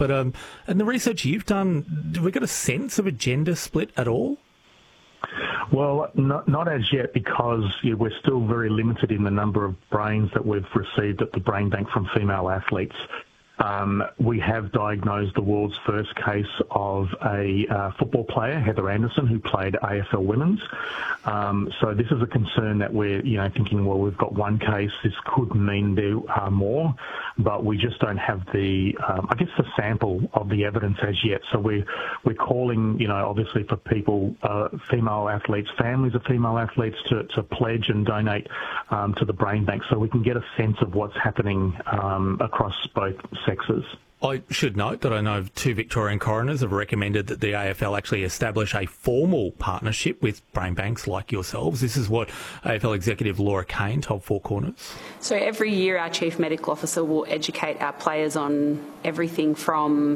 But in the research you've done, have we got a sense of a gender split at all? Well, not as yet, because we're still very limited in the number of brains that we've received at the brain bank from female athletes. We have diagnosed the world's first case of a football player, Heather Anderson, who played AFL Women's. So this is a concern that we're, thinking, well, we've got one case. This could mean there are more, but we just don't have the sample of the evidence as yet. So we're calling, obviously for people, female athletes, families of female athletes to pledge and donate to the brain bank, so we can get a sense of what's happening across both sexes. I should note that I know 2 Victorian coroners have recommended that the AFL actually establish a formal partnership with brain banks like yourselves. This is what AFL executive Laura Kane told Four Corners. So every year our Chief Medical Officer will educate our players on everything from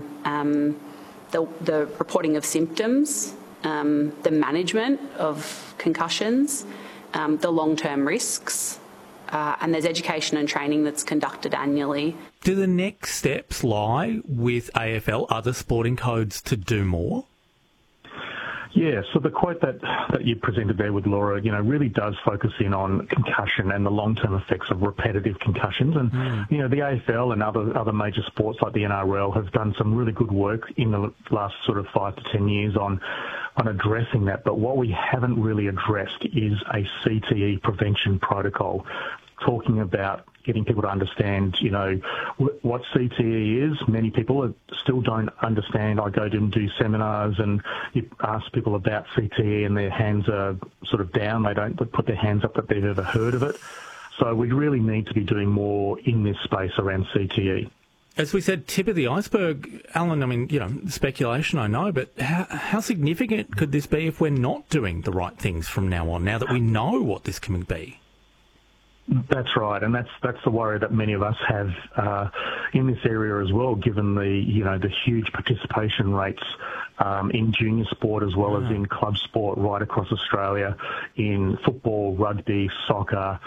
the reporting of symptoms, the management of concussions, the long-term risks, and there's education and training that's conducted annually. Do the next steps lie with AFL, other sporting codes, to do more? Yeah, so the quote that you presented there with Laura, really does focus in on concussion and the long-term effects of repetitive concussions. And, the AFL and other major sports like the NRL have done some really good work in the last sort of 5 to 10 years on addressing that. But what we haven't really addressed is a CTE prevention protocol, talking about getting people to understand, what CTE is. Many people still don't understand. I go to and do seminars, and you ask people about CTE and their hands are sort of down. They don't put their hands up that they've ever heard of it. So we really need to be doing more in this space around CTE. As we said, tip of the iceberg, Alan, speculation I know, but how significant could this be if we're not doing the right things from now on, now that we know what this can be? That's right, and that's the worry that many of us have in this area as well, given the huge participation rates in junior sport as well as in club sport right across Australia, in football, rugby, soccer,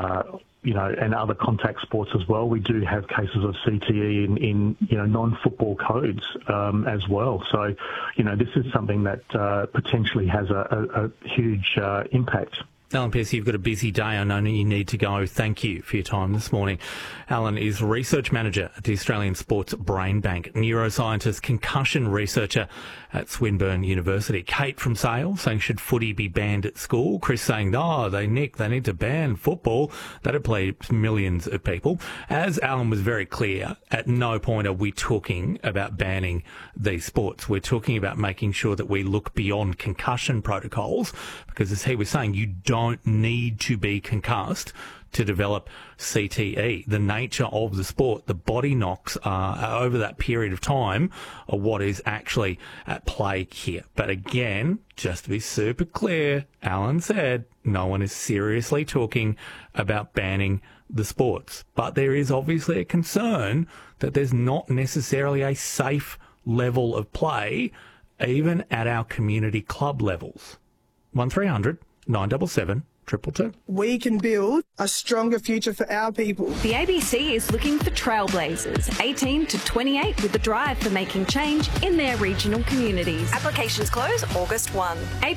and other contact sports as well. We do have cases of CTE in non-football codes as well. So, this is something that potentially has a huge impact. Alan Pearce, you've got a busy day. I know you need to go. Thank you for your time this morning. Alan is Research Manager at the Australian Sports Brain Bank, neuroscientist, concussion researcher at Swinburne University. Kate from Sale saying, should footy be banned at school? Chris saying, they need to ban football. That'd play millions of people. As Alan was very clear, at no point are we talking about banning these sports. We're talking about making sure that we look beyond concussion protocols, because as he was saying, you don't need to be concussed to develop CTE. The nature of the sport, the body knocks over that period of time are what is actually at play here. But again, just to be super clear, Alan said no one is seriously talking about banning the sports. But there is obviously a concern that there's not necessarily a safe level of play, even at our community club levels. 1300 977 222. We can build a stronger future for our people. The ABC is looking for trailblazers, 18 to 28, with a drive for making change in their regional communities. Applications close August 1.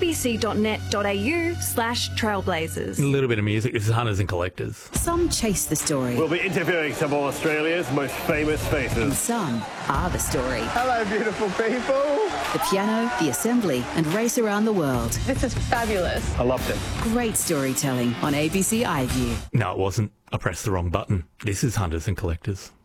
abc.net.au/trailblazers. A little bit of music. This is Hunters and Collectors. Some chase the story. We'll be interviewing some of Australia's most famous faces. And some are the story. Hello, beautiful people. The piano, the assembly, and race around the world. This is fabulous. I loved it. Great storytelling on ABC iView. No, it wasn't. I pressed the wrong button. This is Hunters and Collectors.